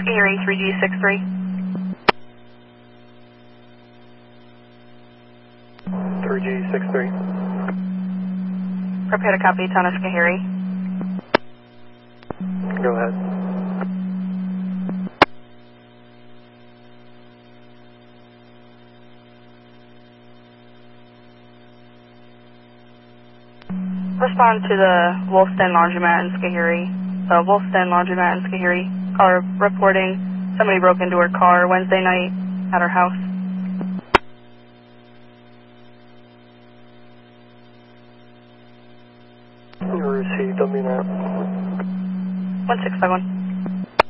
Skahari 3G63. 3G63. Prepare to copy, Town of Skahari. Go ahead. Respond to the Wolfden Laundromat in Skahari. The Wolfden Laundromat in Skahari. Caller reporting somebody broke into her car Wednesday night at her house. You received WNAP. 1651.